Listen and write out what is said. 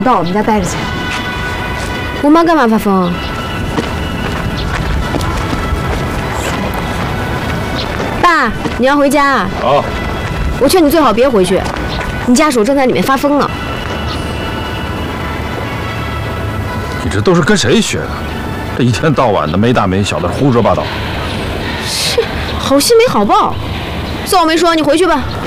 到我们家待着去。 我妈干嘛发疯？爸，你要回家啊？ 啊！ 我劝你最好别回去，你家属正在里面发疯呢。 你这都是跟谁学的？这一天到晚的没大没小的胡说八道。 是，好心没好报。算我没说，你回去吧。